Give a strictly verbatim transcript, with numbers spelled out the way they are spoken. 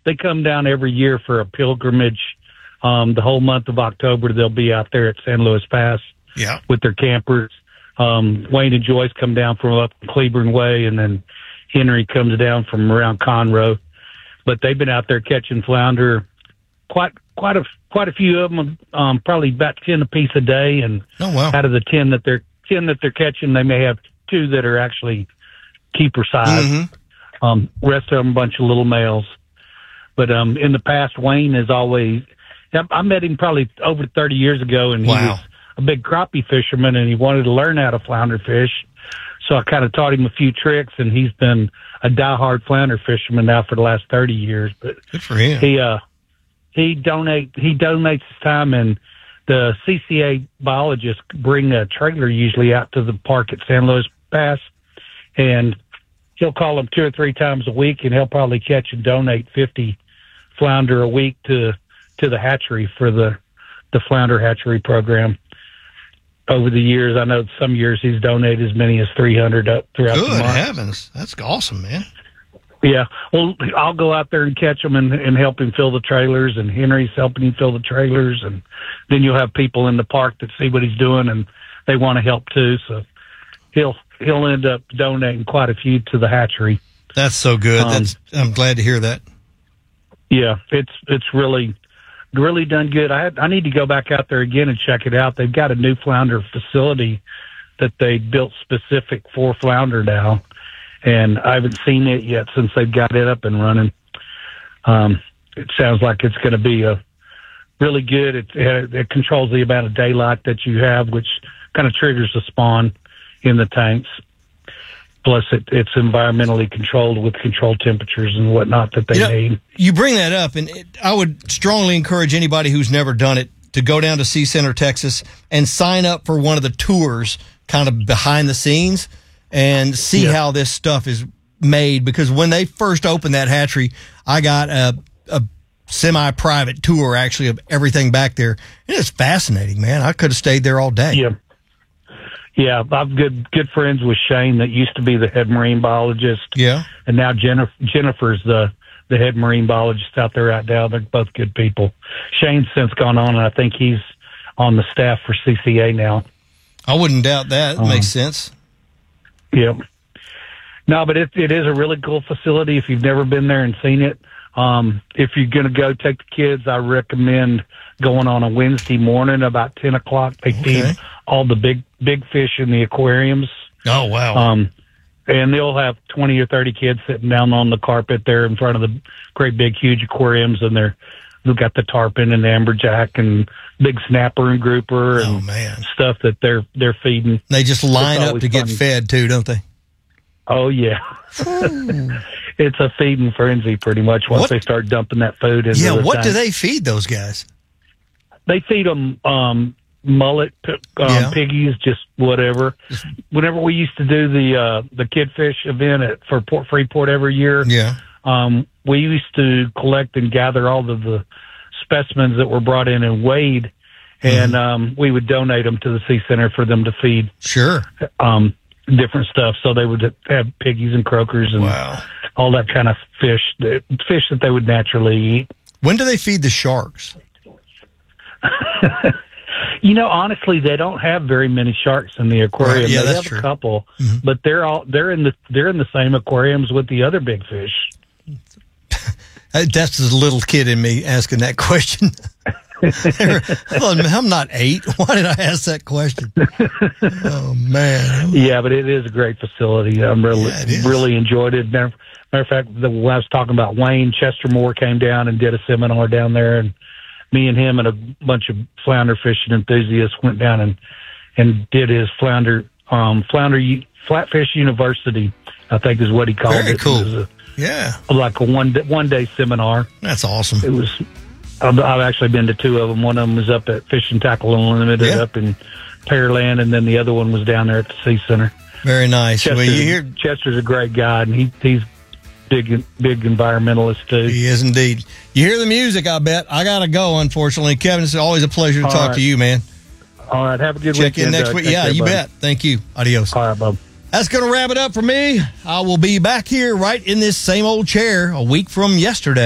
they come down every year for a pilgrimage. Um, the whole month of October, they'll be out there at San Luis Pass yeah. with their campers. Um, Wayne and Joyce come down from up Cleburne Way, and then Henry comes down from around Conroe. But they've been out there catching flounder, quite quite a quite a few of them, um, probably about ten apiece a day. And oh, wow. out of the ten that they're ten that they're catching, they may have two that are actually keeper size. Mm-hmm. Um, rest of them a bunch of little males. But um, in the past, Wayne has always. I met him probably over thirty years ago, and he wow. was a big crappie fisherman, and he wanted to learn how to flounder fish. So I kind of taught him a few tricks, and he's been a diehard flounder fisherman now for the last thirty years. But good for him. He uh, he donate he donates his time, and the C C A biologists bring a trailer usually out to the park at San Luis Pass, and he'll call them two or three times a week, and he'll probably catch and donate fifty flounder a week to to the hatchery for the the flounder hatchery program. Over the years, I know some years he's donated as many as three hundred up throughout Good the month. heavens. That's awesome, man. Yeah. Well, I'll go out there and catch them and, and help him fill the trailers, and Henry's helping him fill the trailers, and then you'll have people in the park that see what he's doing, and they want to help too. So he'll he'll end up donating quite a few to the hatchery. That's so good. Um, That's I'm glad to hear that. Yeah, it's it's really really done good. I had, I need to go back out there again and check it out. They've got a new flounder facility that they built specific for flounder now, and I haven't seen it yet since they've got it up and running. Um, it sounds like it's going to be a really good. It, it, it controls the amount of daylight that you have, which kind of triggers the spawn in the tanks. Plus, it, it's environmentally controlled with controlled temperatures and whatnot that they you know, need. You bring that up, and it, I would strongly encourage anybody who's never done it to go down to Sea Center, Texas, and sign up for one of the tours kind of behind the scenes and see yeah. how this stuff is made. Because when they first opened that hatchery, I got a, a semi-private tour, actually, of everything back there. It is fascinating, man. I could have stayed there all day. Yeah. Yeah, I'm good good friends with Shane that used to be the head marine biologist. Yeah. And now Jennifer, Jennifer's the, the head marine biologist out there right now. They're both good people. Shane's since gone on, and I think he's on the staff for C C A now. I wouldn't doubt that. It um, makes sense. Yeah. No, but it, it is a really cool facility if you've never been there and seen it. Um, if you're going to go take the kids, I recommend going on a Wednesday morning about ten o'clock. They Okay. feed all the big big fish in the aquariums. Oh, wow. Um, and they'll have twenty or thirty kids sitting down on the carpet there in front of the great big huge aquariums, and they're they've got the tarpon and the amberjack and big snapper and grouper and oh, man. stuff that they're they're feeding. They just line It's up to get funny. fed too, don't they? Oh yeah. It's a feeding frenzy pretty much once What? they start dumping that food into Yeah, the what tank. do they feed those guys? They feed them um, mullet, um, Yeah. piggies, just whatever. Whenever we used to do the uh, the kidfish event at for Port Freeport every year, Yeah. um, we used to collect and gather all of the specimens that were brought in and weighed, and Mhm. um, we would donate them to the Sea Center for them to feed Sure. um, different stuff. So they would have piggies and croakers and Wow. all that kind of fish, the fish that they would naturally eat. When do they feed the sharks? You know, honestly, they don't have very many sharks in the aquarium. Right, yeah, they that's have true. a couple, Mhm. but they're all they're in the they're in the same aquariums with the other big fish. That's the little kid in me asking that question. I'm not eight. Why did I ask that question? Oh, man. Yeah, but it is a great facility. I'm really Yeah, it is. really enjoyed it. Matter, matter of fact, the, when I was talking about Wayne, Chester Moore came down and did a seminar down there, and me and him and a bunch of flounder fishing enthusiasts went down and and did his flounder um, flounder Flatfish University, I think is what he called Very it. cool. It was a, Yeah. like a one day, one day seminar. That's awesome. It was. I've, I've actually been to two of them. One of them was up at Fish and Tackle Unlimited Yeah. up in Pearland, and then the other one was down there at the Sea Center. Very nice. Chester's, Well, you hear, Chester's a great guy, and he he's big big environmentalist too. he is indeed. You hear the music, I bet. I got to go, unfortunately. Kevin, it's always a pleasure to All talk right. to you, man. All right, have a good Check weekend. in next Doug. week. Take Yeah, care, you buddy. bet. Thank you. Adios. All right, Bob. That's going to wrap it up for me. I will be back here right in this same old chair a week from yesterday.